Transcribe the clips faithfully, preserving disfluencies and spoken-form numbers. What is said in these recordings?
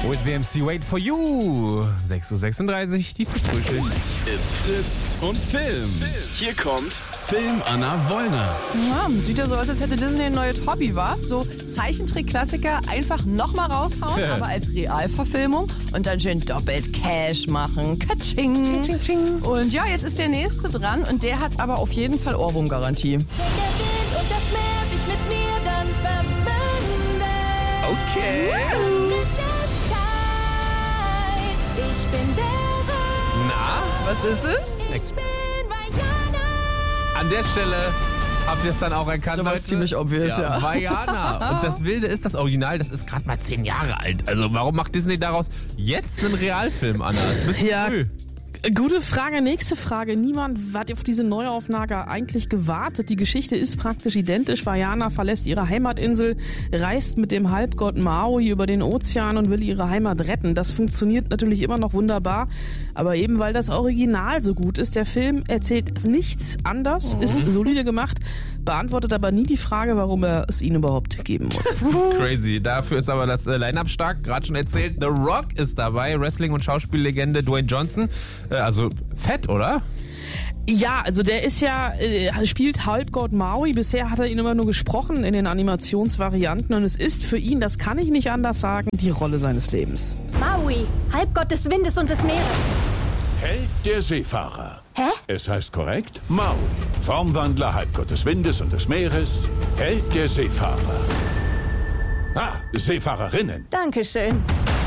With V M C Wait for You. sechs Uhr sechsunddreißig, die Frühschicht. It's Fritz und Film. Hier kommt Film Anna Wollner. Ja, sieht ja so aus, als hätte Disney ein neues Hobby, wa? So Zeichentrick-Klassiker einfach nochmal raushauen, aber als Realverfilmung und dann schön doppelt Cash machen. Katsching. Ching, ching. Und ja, jetzt ist der Nächste dran und der hat aber auf jeden Fall Ohrwurmgarantie. Wenn der Wind und das Meer sich mit mir dann verbinden, Okay. dann ist es Zeit. Ich bin bereit. Na, Was ist es? Ich bin Vajana. an der Stelle habt ihr es dann auch erkannt, Da war's Leute? ziemlich obvious, ja. Vajana. Und das Wilde ist, das Original, das ist gerade mal zehn Jahre alt. Also warum macht Disney daraus jetzt einen Realfilm, Anna? Das ist ein bisschen Ja. früh. Gute Frage, nächste Frage. Niemand hat auf diese Neuauflage eigentlich gewartet. Die Geschichte ist praktisch identisch. Vajana verlässt ihre Heimatinsel, reist mit dem Halbgott Maui über den Ozean und will ihre Heimat retten. Das funktioniert natürlich immer noch wunderbar, aber eben weil das Original so gut ist. Der Film erzählt nichts anders, ist solide gemacht, beantwortet aber nie die Frage, warum er es ihn überhaupt geben muss. Crazy. Dafür ist aber das äh, Line-Up stark. Gerade schon erzählt, The Rock ist dabei. Wrestling- und Schauspiellegende Dwayne Johnson. Äh, also fett, oder? Ja, also der ist ja, äh, spielt Halbgott Maui. Bisher hat er ihn immer nur gesprochen in den Animationsvarianten und es ist für ihn, das kann ich nicht anders sagen, die Rolle seines Lebens. Maui, Halbgott des Windes und des Meeres. Held der Seefahrer. Hä? Es heißt korrekt Maui, Formwandler, Halbgott des Windes und des Meeres, Held der Seefahrer. Ah, Seefahrerinnen. Dankeschön.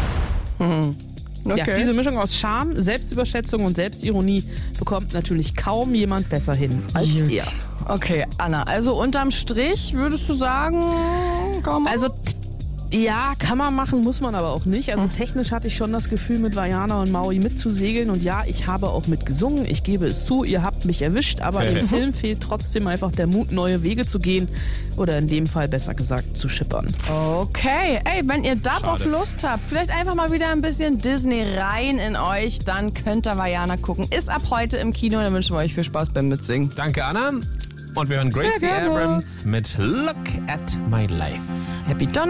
Ja, diese Mischung aus Charme, Selbstüberschätzung und Selbstironie bekommt natürlich kaum jemand besser hin als Gut. er. Okay, Anna, also unterm Strich würdest du sagen, komm mal. Also t- ja, kann man machen, muss man aber auch nicht. Also technisch hatte ich schon das Gefühl, mit Vajana und Maui mitzusegeln. Und ja, ich habe auch mitgesungen. Ich gebe es zu, ihr habt mich erwischt. Aber dem Film fehlt trotzdem einfach der Mut, neue Wege zu gehen. Oder in dem Fall besser gesagt, zu schippern. Okay, ey, wenn ihr darauf Schade. Lust habt, vielleicht einfach mal wieder ein bisschen Disney rein in euch, dann könnt ihr Vajana gucken. Ist ab heute im Kino, dann wünschen wir euch viel Spaß beim Mitsingen. Danke, Anna. Und wir hören Gracie gerne. Abrams mit Look at My Life. Happy Donnerstag.